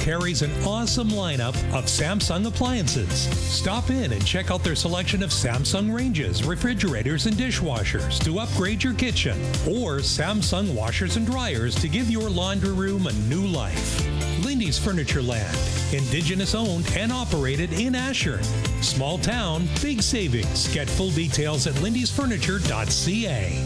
carries an awesome lineup of Samsung appliances. Stop in and check out their selection of Samsung ranges, refrigerators, and dishwashers to upgrade your kitchen, or Samsung washers and dryers to give your laundry room a new life. Lindy's Furniture Land, Indigenous owned and operated in Ashern. Small town, big savings. Get full details at lindysfurniture.ca.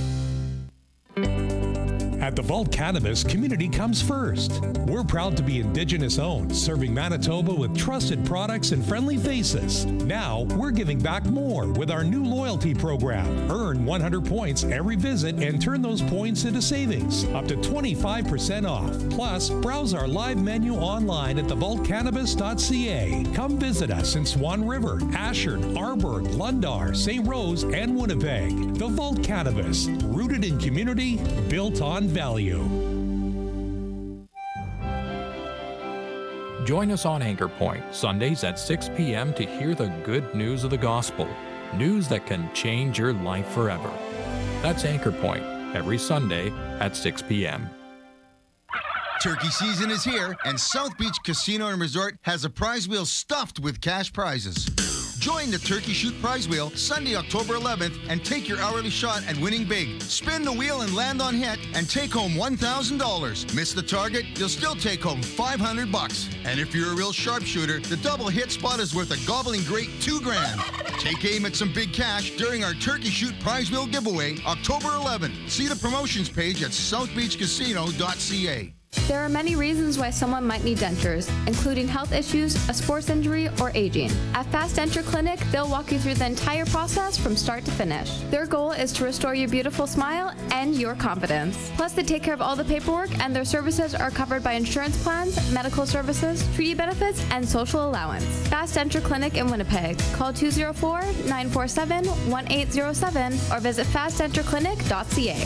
At the Vault Cannabis, community comes first. We're proud to be Indigenous owned, serving Manitoba with trusted products and friendly faces. Now, we're giving back more with our new loyalty program. Earn 100 points every visit and turn those points into savings, up to 25% off. Plus, browse our live menu online at thevaultcannabis.ca. Come visit us in Swan River, Ashern, Arborg, Lundar, St. Rose, and Winnipeg. The Vault Cannabis, rooted in community, built on value. Join us on Anchor Point, Sundays at 6 p.m. to hear the good news of the gospel. News that can change your life forever. That's Anchor Point, every Sunday at 6 p.m. Turkey season is here, and South Beach Casino and Resort has a prize wheel stuffed with cash prizes. Join the Turkey Shoot Prize Wheel Sunday, October 11th, and take your hourly shot at winning big. Spin the wheel and land on hit, and take home $1,000. Miss the target, you'll still take home $500. And if you're a real sharpshooter, the double hit spot is worth a gobbling great $2,000. Take aim at some big cash during our Turkey Shoot Prize Wheel giveaway, October 11th. See the promotions page at southbeachcasino.ca. There are many reasons why someone might need dentures, including health issues, a sports injury, or aging. At Fast Denture Clinic, they'll walk you through the entire process from start to finish. Their goal is to restore your beautiful smile and your confidence. Plus, they take care of all the paperwork, and their services are covered by insurance plans, medical services, treaty benefits, and social allowance. Fast Denture Clinic in Winnipeg. Call 204-947-1807 or visit fastdentureclinic.ca.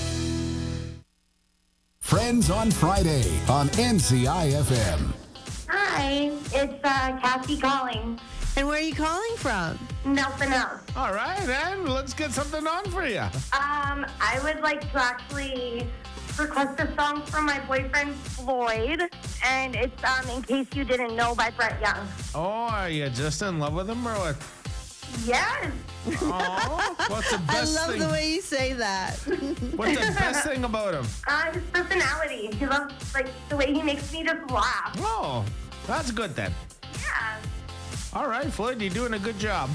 Friends on Friday on NCIFM. Hi, it's Cassie calling. And where are you calling from? Nothing else. All right, then let's get something on for you. I would like to actually request a song from my boyfriend Floyd, and it's In Case You Didn't Know by Brett Young. Oh, are you just in love with him or what? Yes. Oh, what's the best I love thing? the way you say that. What's the best thing about him? His personality. He loves, the way he makes me just laugh. Oh, that's good then. Yeah. All right, Floyd, you're doing a good job.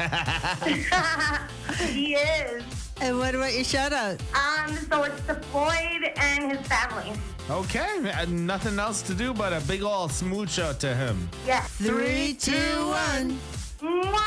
He is. And what about your shout out? So it's to Floyd and his family. Okay, nothing else to do but a big ol' smooch out to him. Yes. 3, 2, 1. Mwah!